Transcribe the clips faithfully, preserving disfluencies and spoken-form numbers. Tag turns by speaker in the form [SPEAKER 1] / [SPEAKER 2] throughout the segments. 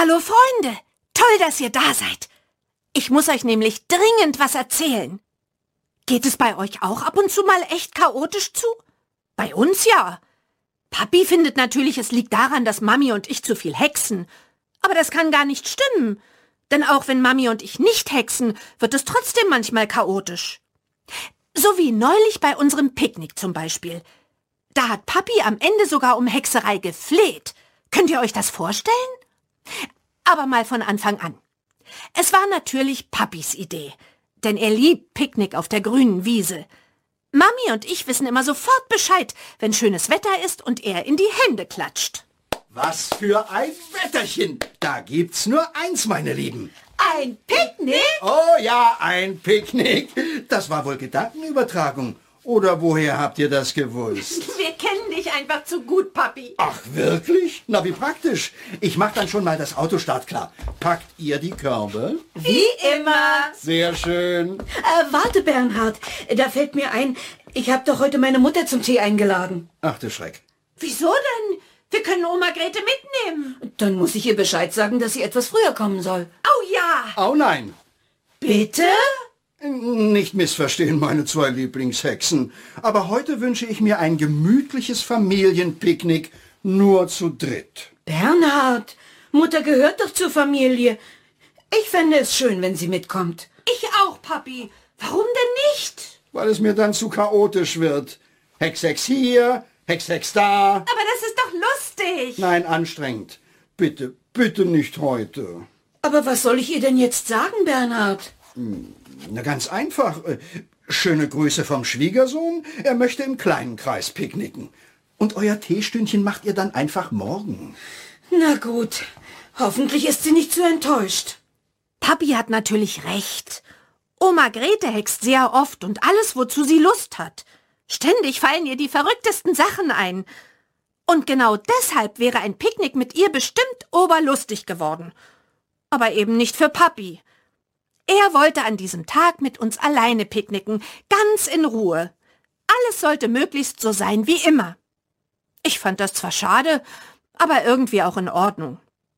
[SPEAKER 1] Hallo Freunde, toll, dass ihr da seid. Ich muss euch nämlich dringend was erzählen. Geht es bei euch auch ab und zu mal echt chaotisch zu? Bei uns ja. Papi findet natürlich, es liegt daran, dass Mami und ich zu viel hexen. Aber das kann gar nicht stimmen. Denn auch wenn Mami und ich nicht hexen, wird es trotzdem manchmal chaotisch. So wie neulich bei unserem Picknick zum Beispiel. Da hat Papi am Ende sogar um Hexerei gefleht. Könnt ihr euch das vorstellen? Aber mal von Anfang an. Es war natürlich Papis Idee, denn er liebt Picknick auf der grünen Wiese. Mami und ich wissen immer sofort Bescheid, wenn schönes Wetter ist und er in die Hände klatscht.
[SPEAKER 2] Was für ein Wetterchen! Da gibt's nur eins, meine Lieben.
[SPEAKER 1] Ein Picknick?
[SPEAKER 2] Oh ja, ein Picknick. Das war wohl Gedankenübertragung. Oder woher habt ihr das gewusst?
[SPEAKER 1] Wir kennen dich einfach zu gut, Papi.
[SPEAKER 2] Ach, wirklich? Na, wie praktisch. Ich mach dann schon mal das Auto startklar. Packt ihr die Körbe?
[SPEAKER 1] Wie immer.
[SPEAKER 2] Sehr schön.
[SPEAKER 3] Äh, warte, Bernhard. Da fällt mir ein, ich habe doch heute meine Mutter zum Tee eingeladen.
[SPEAKER 2] Ach du Schreck.
[SPEAKER 1] Wieso denn? Wir können Oma Grete mitnehmen.
[SPEAKER 3] Dann muss ich ihr Bescheid sagen, dass sie etwas früher kommen soll.
[SPEAKER 1] Oh ja.
[SPEAKER 2] Oh nein.
[SPEAKER 3] Bitte?
[SPEAKER 2] Nicht missverstehen, meine zwei Lieblingshexen. Aber heute wünsche ich mir ein gemütliches Familienpicknick, nur zu dritt.
[SPEAKER 3] Bernhard, Mutter gehört doch zur Familie. Ich fände es schön, wenn sie mitkommt.
[SPEAKER 1] Ich auch, Papi. Warum denn nicht?
[SPEAKER 2] Weil es mir dann zu chaotisch wird. Hex, Hex hier, Hex, Hex da.
[SPEAKER 1] Aber das ist doch lustig.
[SPEAKER 2] Nein, anstrengend. Bitte, bitte nicht heute.
[SPEAKER 3] Aber was soll ich ihr denn jetzt sagen, Bernhard?
[SPEAKER 2] Na, ganz einfach. Schöne Grüße vom Schwiegersohn. Er möchte im kleinen Kreis picknicken. Und euer Teestündchen macht ihr dann einfach morgen.
[SPEAKER 3] Na gut. Hoffentlich ist sie nicht zu enttäuscht.
[SPEAKER 1] Papi hat natürlich recht. Oma Grete hext sehr oft und alles, wozu sie Lust hat. Ständig fallen ihr die verrücktesten Sachen ein. Und genau deshalb wäre ein Picknick mit ihr bestimmt oberlustig geworden. Aber eben nicht für Papi. Er wollte an diesem Tag mit uns alleine picknicken, ganz in Ruhe. Alles sollte möglichst so sein wie immer. Ich fand das zwar schade, aber irgendwie auch in Ordnung.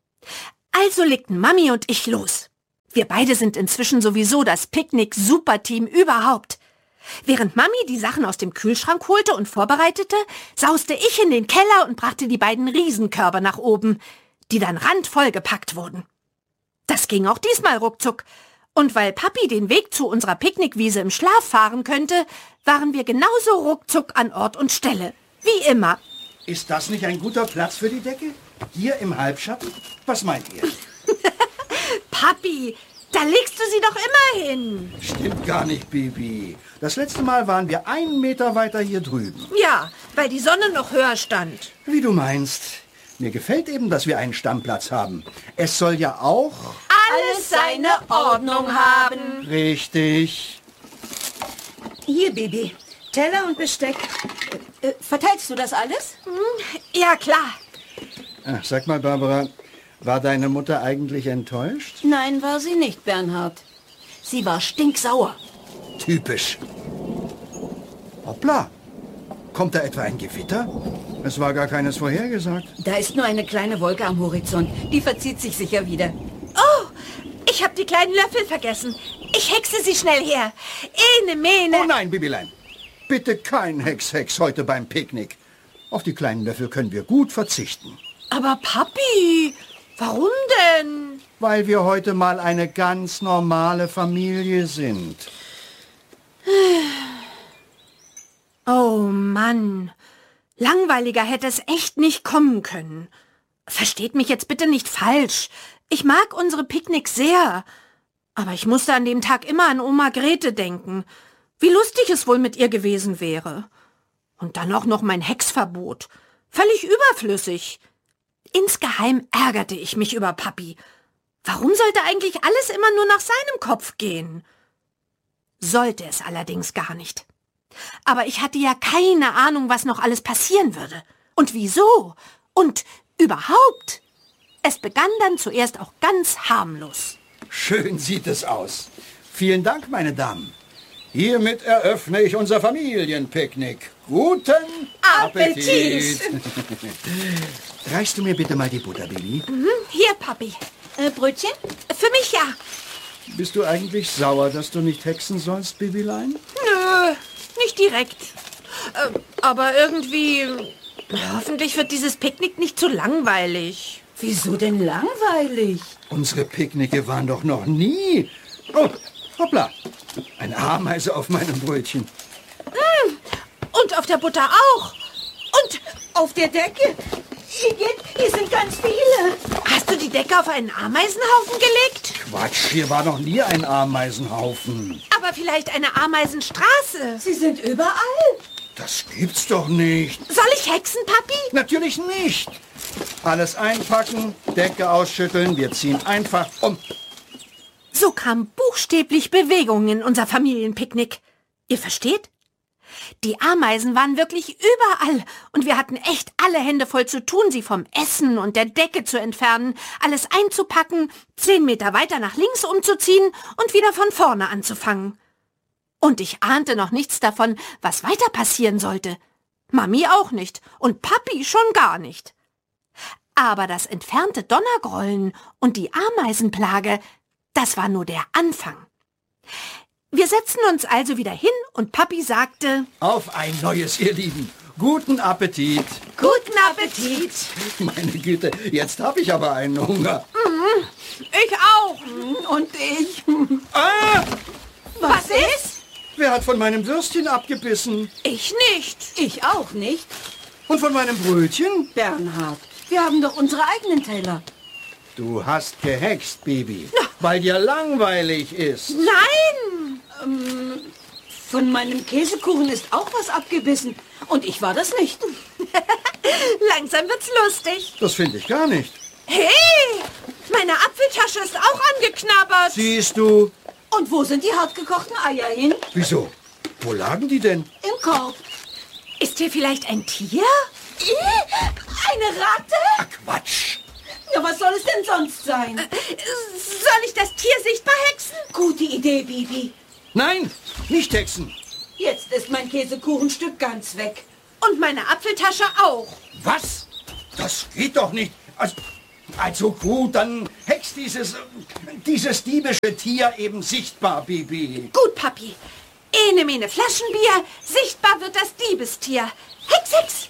[SPEAKER 1] Also legten Mami und ich los. Wir beide sind inzwischen sowieso das Picknick-Superteam überhaupt. Während Mami die Sachen aus dem Kühlschrank holte und vorbereitete, sauste ich in den Keller und brachte die beiden Riesenkörbe nach oben, die dann randvoll gepackt wurden. Das ging auch diesmal ruckzuck. Und weil Papi den Weg zu unserer Picknickwiese im Schlaf fahren könnte, waren wir genauso ruckzuck an Ort und Stelle. Wie immer.
[SPEAKER 2] Ist das nicht ein guter Platz für die Decke? Hier im Halbschatten? Was meint ihr?
[SPEAKER 1] Papi, da legst du sie doch immer hin.
[SPEAKER 2] Stimmt gar nicht, Bibi. Das letzte Mal waren wir einen Meter weiter hier drüben.
[SPEAKER 1] Ja, weil die Sonne noch höher stand.
[SPEAKER 2] Wie du meinst. Mir gefällt eben, dass wir einen Stammplatz haben. Es soll ja auch...
[SPEAKER 1] Alles seine Ordnung haben.
[SPEAKER 2] Richtig.
[SPEAKER 3] Hier, Baby. Teller und Besteck. Äh, äh, verteilst du das alles?
[SPEAKER 1] Ja, klar.
[SPEAKER 2] Ach, sag mal, Barbara, war deine Mutter eigentlich enttäuscht?
[SPEAKER 3] Nein, war sie nicht, Bernhard. Sie war stinksauer.
[SPEAKER 2] Typisch. Hoppla. Kommt da etwa ein Gewitter? Es war gar keines vorhergesagt.
[SPEAKER 3] Da ist nur eine kleine Wolke am Horizont. Die verzieht sich sicher wieder.
[SPEAKER 1] Oh, ich habe die kleinen Löffel vergessen. Ich hexe sie schnell her. Ene, mene.
[SPEAKER 2] Oh nein, Bibilein. Bitte kein Hex-Hex heute beim Picknick. Auf die kleinen Löffel können wir gut verzichten.
[SPEAKER 1] Aber Papi, warum denn?
[SPEAKER 2] Weil wir heute mal eine ganz normale Familie sind.
[SPEAKER 1] Oh Mann, langweiliger hätte es echt nicht kommen können. Versteht mich jetzt bitte nicht falsch. Ich mag unsere Picknicks sehr. Aber ich musste an dem Tag immer an Oma Grete denken. Wie lustig es wohl mit ihr gewesen wäre. Und dann auch noch mein Hexverbot. Völlig überflüssig. Insgeheim ärgerte ich mich über Papi. Warum sollte eigentlich alles immer nur nach seinem Kopf gehen? Sollte es allerdings gar nicht. Aber ich hatte ja keine Ahnung, was noch alles passieren würde. Und wieso? Und überhaupt. Es begann dann zuerst auch ganz harmlos.
[SPEAKER 2] Schön sieht es aus. Vielen Dank, meine Damen. Hiermit eröffne ich unser Familienpicknick. Guten Appetit!
[SPEAKER 1] Appetit.
[SPEAKER 2] Reichst du mir bitte mal die Butter, Baby?
[SPEAKER 1] Mhm, hier, Papi.
[SPEAKER 3] Äh, Brötchen?
[SPEAKER 1] Für mich ja.
[SPEAKER 2] Bist du eigentlich sauer, dass du nicht hexen sollst, Bibilein?
[SPEAKER 1] Nö, nicht direkt. Äh, aber irgendwie... Hoffentlich wird dieses Picknick nicht zu langweilig.
[SPEAKER 3] Wieso denn langweilig?
[SPEAKER 2] Unsere Picknicke waren doch noch nie... Oh, hoppla. Eine Ameise auf meinem Brötchen.
[SPEAKER 1] Und auf der Butter auch. Und
[SPEAKER 3] Auf der Decke? Igitt, hier sind ganz viele.
[SPEAKER 1] hast du die Decke auf einen Ameisenhaufen gelegt?
[SPEAKER 2] Quatsch, hier war noch nie ein Ameisenhaufen.
[SPEAKER 1] Aber vielleicht eine Ameisenstraße.
[SPEAKER 3] Sie sind überall.
[SPEAKER 2] Das gibt's doch nicht.
[SPEAKER 1] Soll ich hexen, Papi?
[SPEAKER 2] Natürlich nicht. Alles einpacken, Decke ausschütteln, wir ziehen einfach um.
[SPEAKER 1] So kam buchstäblich Bewegung in unser Familienpicknick. Ihr versteht? Die Ameisen waren wirklich überall und wir hatten echt alle Hände voll zu tun, sie vom Essen und der Decke zu entfernen, alles einzupacken, zehn Meter weiter nach links umzuziehen und wieder von vorne anzufangen. Und ich ahnte noch nichts davon, was weiter passieren sollte. Mami auch nicht und Papi schon gar nicht. Aber das entfernte Donnergrollen und die Ameisenplage, das war nur der Anfang. Wir setzten uns also wieder hin und Papi sagte,
[SPEAKER 2] Auf ein neues, ihr Lieben. Guten Appetit.
[SPEAKER 1] Guten Appetit.
[SPEAKER 2] Meine Güte, jetzt habe ich aber einen Hunger.
[SPEAKER 1] Ich auch.
[SPEAKER 3] Und ich.
[SPEAKER 2] Ah!
[SPEAKER 1] Was ist?
[SPEAKER 2] Wer hat von meinem Würstchen abgebissen?
[SPEAKER 1] Ich nicht.
[SPEAKER 3] Ich auch nicht.
[SPEAKER 2] Und von meinem Brötchen?
[SPEAKER 3] Bernhard, wir haben doch unsere eigenen Teller.
[SPEAKER 2] Du hast gehext, Bibi, weil dir langweilig ist.
[SPEAKER 1] Nein.
[SPEAKER 3] Von meinem Käsekuchen ist auch was abgebissen. Und ich war das nicht.
[SPEAKER 1] Langsam wird's lustig.
[SPEAKER 2] Das finde ich gar nicht.
[SPEAKER 1] Hey, meine Apfeltasche ist auch angeknabbert.
[SPEAKER 2] Siehst du?
[SPEAKER 3] Und wo sind die hartgekochten Eier hin?
[SPEAKER 2] Wieso? Wo lagen die denn?
[SPEAKER 3] Im Korb.
[SPEAKER 1] Ist hier vielleicht ein Tier?
[SPEAKER 3] Eine Ratte?
[SPEAKER 2] Ach, Quatsch.
[SPEAKER 3] Ja, was soll es denn sonst sein?
[SPEAKER 1] Soll ich das Tier sichtbar hexen?
[SPEAKER 3] Gute Idee, Bibi.
[SPEAKER 2] Nein, nicht hexen.
[SPEAKER 3] Jetzt ist mein Käsekuchenstück ganz weg.
[SPEAKER 1] Und meine Apfeltasche auch.
[SPEAKER 2] Was? Das geht doch nicht. Also, also gut, dann hex dieses, dieses diebische Tier eben sichtbar, Bibi.
[SPEAKER 1] Gut, Papi. Ene mene Flaschenbier, sichtbar wird das Diebestier. Hex, hex.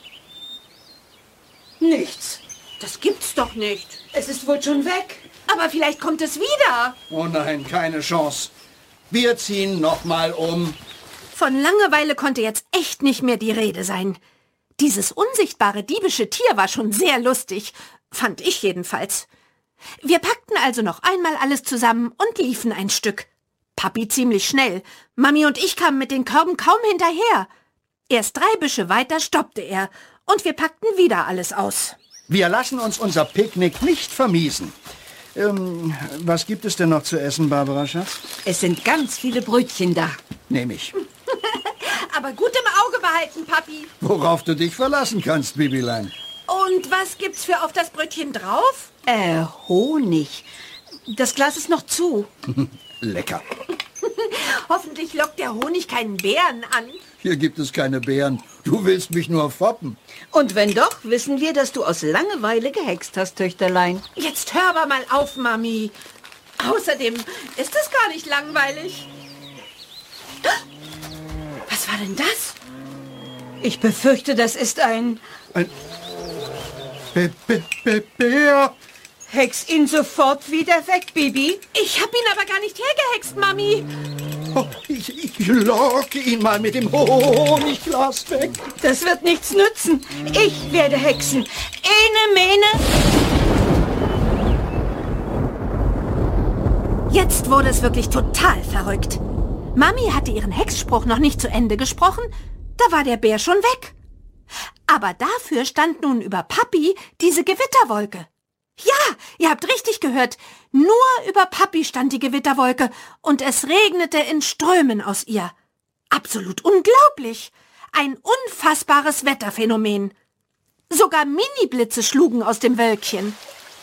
[SPEAKER 3] Nichts.
[SPEAKER 1] Das gibt's doch nicht.
[SPEAKER 3] Es ist wohl schon weg.
[SPEAKER 1] Aber vielleicht kommt es wieder.
[SPEAKER 2] Oh nein, keine Chance. Wir ziehen nochmal um.
[SPEAKER 1] Von Langeweile konnte jetzt echt nicht mehr die Rede sein. Dieses unsichtbare diebische Tier war schon sehr lustig, fand ich jedenfalls. Wir packten also noch einmal alles zusammen und liefen ein Stück. Papi ziemlich schnell, Mami und ich kamen mit den Körben kaum hinterher. Erst drei Büsche weiter stoppte er und wir packten wieder alles aus.
[SPEAKER 2] Wir lassen uns unser Picknick nicht vermiesen. Ähm, was gibt es denn noch zu essen, Barbara Schatz?
[SPEAKER 3] Es sind ganz viele Brötchen da.
[SPEAKER 2] Nehme ich.
[SPEAKER 1] Aber gut im Auge behalten, Papi.
[SPEAKER 2] Worauf du dich verlassen kannst, Bibilein.
[SPEAKER 1] Und was gibt's für auf das Brötchen drauf?
[SPEAKER 3] Äh, Honig. Das Glas ist noch zu.
[SPEAKER 2] Lecker.
[SPEAKER 1] Hoffentlich lockt der Honig keinen Bären an.
[SPEAKER 2] Hier gibt es keine Beeren. Du willst mich nur foppen.
[SPEAKER 3] Und wenn doch, wissen wir, dass du aus Langeweile gehext hast, Töchterlein.
[SPEAKER 1] Jetzt hör aber mal auf, Mami. Außerdem ist es gar nicht langweilig. Was war denn das?
[SPEAKER 3] Ich befürchte, das ist ein...
[SPEAKER 2] Ein Be Be Be Bär.
[SPEAKER 3] Hex ihn sofort wieder weg, Bibi.
[SPEAKER 1] Ich hab ihn aber gar nicht hergehext, Mami.
[SPEAKER 2] Oh, ich, ich locke ihn mal mit dem Honigglas weg.
[SPEAKER 3] Das wird nichts nützen. Ich werde hexen. Ene, mene.
[SPEAKER 1] Jetzt wurde es wirklich total verrückt. Mami hatte ihren Hexspruch noch nicht zu Ende gesprochen, da war der Bär schon weg. Aber dafür stand nun über Papi diese Gewitterwolke. Ja, ihr habt richtig gehört, nur über Papi stand die Gewitterwolke und es regnete in Strömen aus ihr. Absolut unglaublich. Ein unfassbares Wetterphänomen. Sogar Mini-Blitze schlugen aus dem Wölkchen.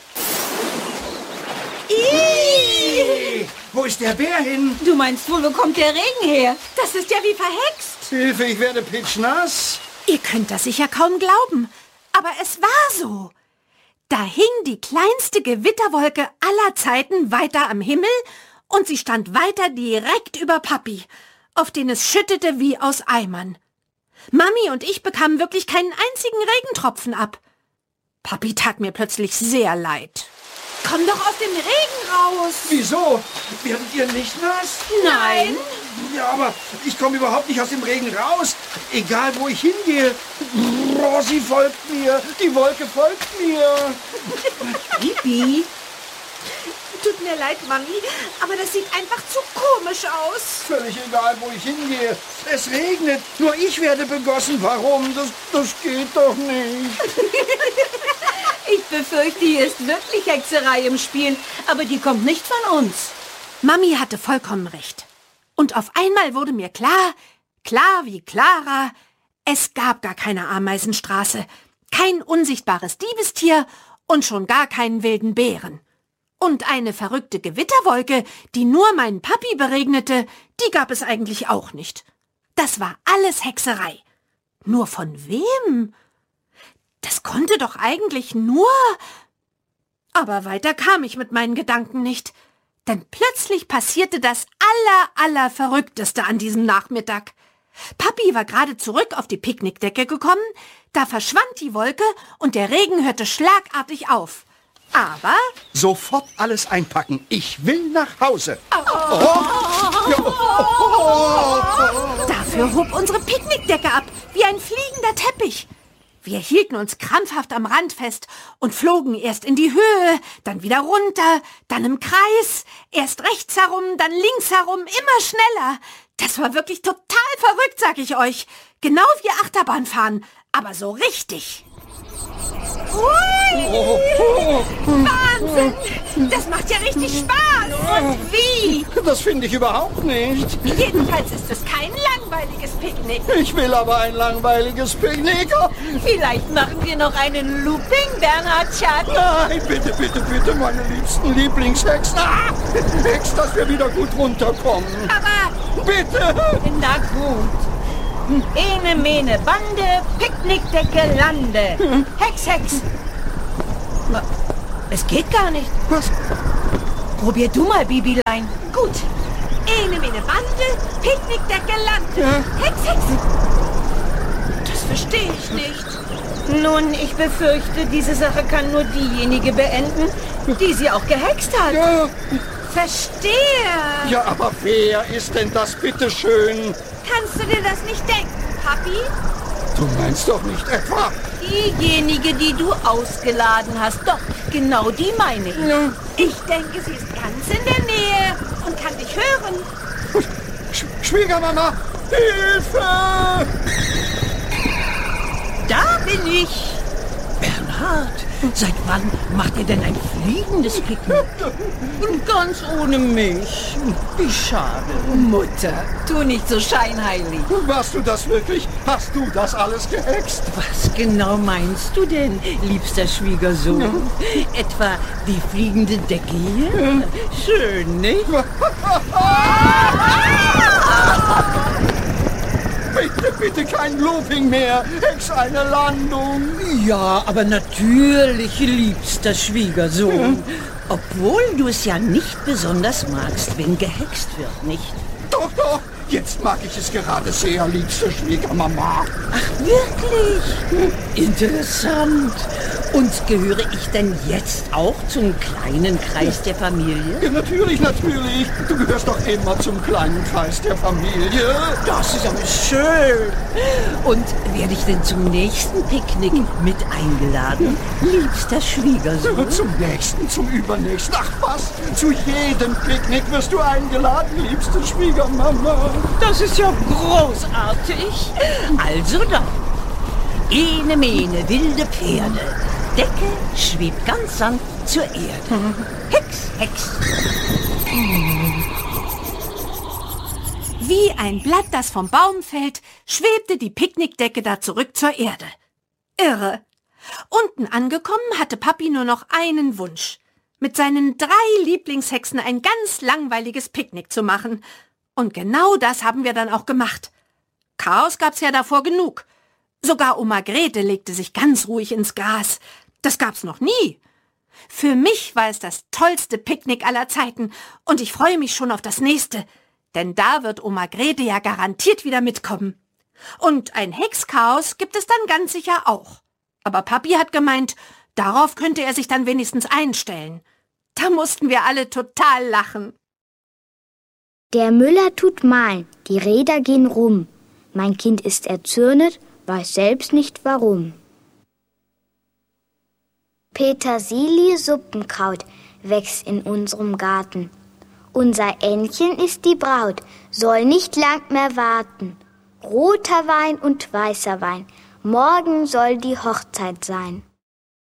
[SPEAKER 2] Ihhh, wo ist der Bär hin?
[SPEAKER 3] Du meinst wohl, wo kommt der Regen her?
[SPEAKER 1] Das ist ja wie verhext.
[SPEAKER 2] Hilfe, ich werde pitschnass.
[SPEAKER 1] Ihr könnt das sicher kaum glauben, aber es war so. Da hing die kleinste Gewitterwolke aller Zeiten weiter am Himmel und sie stand weiter direkt über Papi, auf den es schüttete wie aus Eimern. Mami und ich bekamen wirklich keinen einzigen Regentropfen ab. Papi tat mir plötzlich sehr leid. Komm doch aus dem Regen raus!
[SPEAKER 2] Wieso? Werdet ihr nicht nass?
[SPEAKER 1] Nein!
[SPEAKER 2] Ja, aber ich komme überhaupt nicht aus dem Regen raus. Egal, wo ich hingehe. Oh, sie folgt mir. Die Wolke folgt mir.
[SPEAKER 3] Bibi,
[SPEAKER 1] Tut mir leid, Mami, aber das sieht einfach zu komisch aus.
[SPEAKER 2] Völlig egal, wo ich hingehe. Es regnet. Nur ich werde begossen. Warum? Das, das geht doch nicht.
[SPEAKER 3] ich befürchte, hier ist wirklich Hexerei im Spiel, aber die kommt nicht von uns.
[SPEAKER 1] Mami hatte vollkommen recht. Und auf einmal wurde mir klar, klar wie Clara, es gab gar keine Ameisenstraße, kein unsichtbares Diebestier und schon gar keinen wilden Bären. Und eine verrückte Gewitterwolke, die nur meinen Papi beregnete, die gab es eigentlich auch nicht. Das war alles Hexerei. Nur von wem? Das konnte doch eigentlich nur... Aber weiter kam ich mit meinen Gedanken nicht. Denn plötzlich passierte das aller, aller Verrückteste an diesem Nachmittag. Papi war gerade zurück auf die Picknickdecke gekommen, da verschwand die Wolke und der Regen hörte schlagartig auf. Aber...
[SPEAKER 2] Sofort alles einpacken. Ich will nach Hause. Oh. Oh. Ja. Oh.
[SPEAKER 1] Dafür hob unsere Picknickdecke ab, wie ein fliegender Teppich. Wir hielten uns krampfhaft am Rand fest und flogen erst in die Höhe, dann wieder runter, dann im Kreis, erst rechts herum, dann links herum, immer schneller. Das war wirklich total verrückt, sag ich euch. Genau wie Achterbahn fahren, aber so richtig. Ui!
[SPEAKER 2] Oh, oh.
[SPEAKER 1] Wahnsinn! Das macht ja richtig Spaß! Und wie?
[SPEAKER 2] Das finde ich überhaupt nicht.
[SPEAKER 1] Jedenfalls ist es kein langweiliges Picknick.
[SPEAKER 2] Ich will aber ein langweiliges Picknick.
[SPEAKER 3] Vielleicht machen wir noch einen Looping, Bernhard Schatz.
[SPEAKER 2] Nein, bitte, bitte, bitte, meine liebsten Lieblingshexen. Ah, Hex, dass wir wieder gut runterkommen.
[SPEAKER 1] Aber...
[SPEAKER 2] Bitte!
[SPEAKER 3] Na gut. Ene, mene, Bande, Picknickdecke, Lande. Hex, Hex. Ma, es geht gar nicht.
[SPEAKER 2] Was?
[SPEAKER 3] Probier du mal, Bibilein.
[SPEAKER 1] Gut. Ene, mene, Bande, Picknickdecke, Lande.
[SPEAKER 2] Ja.
[SPEAKER 1] Hex, Hex. Das verstehe ich nicht.
[SPEAKER 3] Nun, ich befürchte, diese Sache kann nur diejenige beenden, die sie auch gehext hat.
[SPEAKER 2] Ja,
[SPEAKER 1] Verstehe.
[SPEAKER 2] ja, aber wer ist denn das, bitteschön?
[SPEAKER 1] Kannst du dir das nicht denken, Papi?
[SPEAKER 2] Du meinst doch nicht etwa...
[SPEAKER 3] Diejenige, die du ausgeladen hast. Doch, genau die meine ich.
[SPEAKER 2] Ja.
[SPEAKER 1] Ich denke, sie ist ganz in der Nähe und kann dich hören.
[SPEAKER 2] Sch Schwiegermama, Hilfe!
[SPEAKER 3] Da bin ich. Bernhard, seit wann macht ihr denn ein fliegendes Picknick? Und ganz ohne mich. Wie schade. Mutter, tu nicht so scheinheilig.
[SPEAKER 2] Warst du das wirklich? Hast du das alles gehext?
[SPEAKER 3] Was genau meinst du denn, liebster Schwiegersohn? Ja. Etwa die fliegende Decke hier? Ja. Schön, nicht?
[SPEAKER 2] Bitte, bitte kein Looping mehr. Hex eine Landung.
[SPEAKER 3] Ja, aber natürlich, liebster Schwiegersohn. Ja. Obwohl du es ja nicht besonders magst, wenn gehext wird, nicht?
[SPEAKER 2] Doch, doch. Jetzt mag ich es gerade sehr, liebste Schwiegermama.
[SPEAKER 3] Ach, wirklich? Interessant. Und gehöre ich denn jetzt auch zum kleinen Kreis der Familie?
[SPEAKER 2] Ja, natürlich, natürlich. Du gehörst doch immer zum kleinen Kreis der Familie.
[SPEAKER 3] Das ist aber schön. Und werde ich denn zum nächsten Picknick mit eingeladen, liebster Schwiegersohn?
[SPEAKER 2] Zum nächsten, zum übernächsten. Ach was, zu jedem Picknick wirst du eingeladen, liebste Schwiegermama.
[SPEAKER 3] Das ist ja großartig. Also dann. Ene, mene, wilde Pferde. Decke schwebt ganz sanft zur Erde. Hex, Hex.
[SPEAKER 1] Wie ein Blatt, das vom Baum fällt, schwebte die Picknickdecke da zurück zur Erde. Irre. Unten angekommen hatte Papi nur noch einen Wunsch. Mit seinen drei Lieblingshexen ein ganz langweiliges Picknick zu machen. Und genau das haben wir dann auch gemacht. Chaos gab's ja davor genug. Sogar Oma Grete legte sich ganz ruhig ins Gras. Das gab's noch nie. Für mich war es das tollste Picknick aller Zeiten und ich freue mich schon auf das nächste, denn da wird Oma Grete ja garantiert wieder mitkommen. Und ein Hexchaos gibt es dann ganz sicher auch. Aber Papi hat gemeint, darauf könnte er sich dann wenigstens einstellen. Da mussten wir alle total lachen.
[SPEAKER 4] Der Müller tut malen, die Räder gehen rum. Mein Kind ist erzürnet, weiß selbst nicht warum. Petersilie Suppenkraut wächst in unserem Garten. Unser Ännchen ist die Braut, soll nicht lang mehr warten. Roter Wein und weißer Wein, morgen soll die Hochzeit sein.